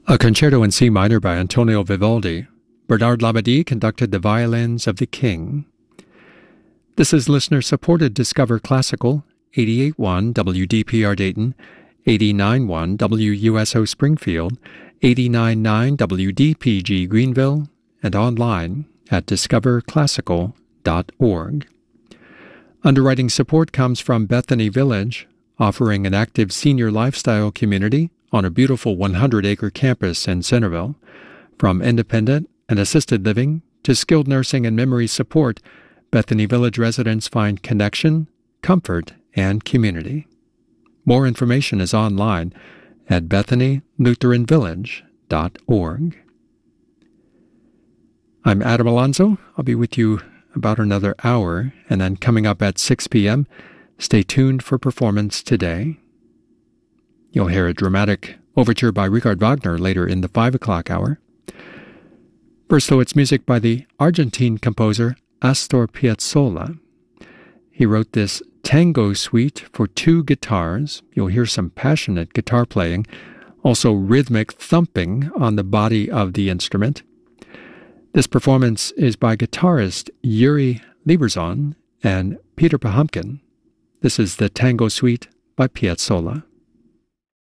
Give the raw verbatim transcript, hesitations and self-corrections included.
A concerto in C minor by Antonio Vivaldi. Bernard Labadie conducted the violins of the King. This is listener-supported Discover Classical, eighty-eight point one W D P R Dayton, eighty-nine point one W U S O Springfield, eighty-nine point nine W D P G Greenville, and online at discover classical dot org. Underwriting support comes from Bethany Village, offering an active senior lifestyle community on a beautiful one hundred acre campus in Centerville. From independent and assisted living to skilled nursing and memory support, Bethany Village residents find connection, comfort, and community. More information is online at bethany lutheran village dot org. I'm Adam Alonso. I'll be with you about another hour, and then coming up at six p.m., stay tuned for Performance Today. You'll hear a dramatic overture by Richard Wagner later in the five o'clock hour. First, though, it's music by the Argentine composer Astor Piazzolla. He wrote this tango suite for two guitars. You'll hear some passionate guitar playing, also rhythmic thumping on the body of the instrument. This performance is by guitarist Yuri Lieberson and Peter Pahomkin. This is the Tango Suite by Piazzolla.